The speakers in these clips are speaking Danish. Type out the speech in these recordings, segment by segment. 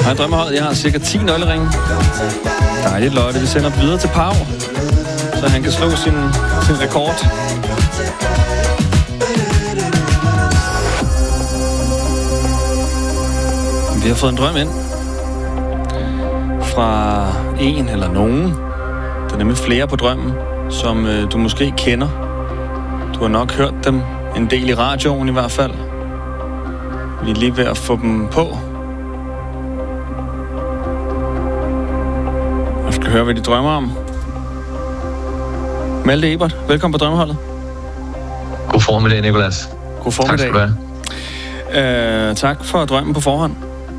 Hej Drømmeholdet, jeg har cirka 10 nøgleringe. Dejligt, Lotte. Vi sender videre til Pau, så han kan slå sin rekord. Vi har fået en drøm ind fra en eller nogen. Der er nemlig flere på drømmen, som du måske kender. Du har nok hørt dem en del i radioen i hvert fald. Vi er lige ved at få dem på. Jeg skal høre, hvad de drømmer om. Malte Ebert, velkommen på Drømmeholdet. God formiddag, Nicolas. God formiddag. Tak skal du have. Tak for drømmen på forhånd.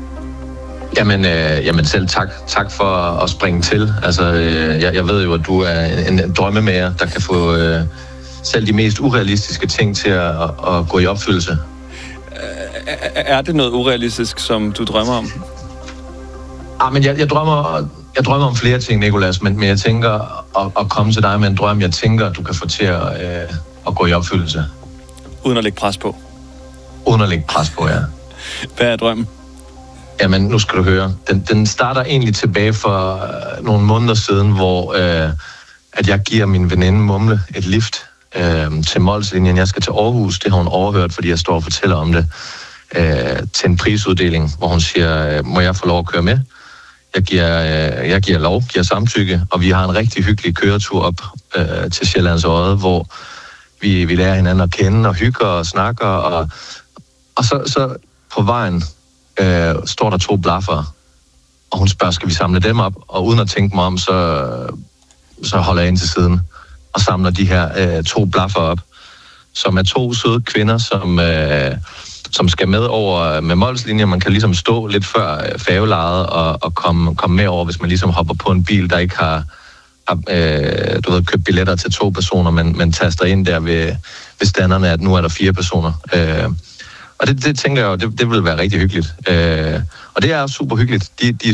Jamen selv tak. Tak for at springe til. Altså, jeg ved jo, at du er en drømmemager, der kan få selv de mest urealistiske ting til at gå i opfyldelse. Er det noget urealistisk, som du drømmer om? Men jeg drømmer om flere ting, Nicolas, men jeg tænker at komme til dig med en drøm, jeg tænker, du kan få til at gå i opfyldelse. Uden at lægge pres på? Uden at lægge pres på, ja. Hvad er drømmen? Jamen, nu skal du høre. Den starter egentlig tilbage for nogle måneder siden, hvor at jeg giver min veninde Mumle et lift til Molslinjen. Jeg skal til Aarhus, det har hun overhørt, fordi jeg står og fortæller om det, til en prisuddeling, hvor hun siger, må jeg få lov at køre med? Jeg giver samtykke, og vi har en rigtig hyggelig køretur op til Sjællands Odde, hvor vi lærer hinanden at kende og hygger og snakker, og så på vejen står der 2 blaffer, og hun spørger, skal vi samle dem op? Og uden at tænke mig om, så holder jeg ind til siden og samler de her 2 blaffer op, som er 2 søde kvinder, som skal med over med Molslinjen. Man kan ligesom stå lidt før færgelejet og komme med over, hvis man ligesom hopper på en bil, der ikke har købt billetter til 2 personer, men taster ind der ved standerne, at nu er der 4 personer. Og det tænker jeg jo, det vil være rigtig hyggeligt. Og det er super hyggeligt. De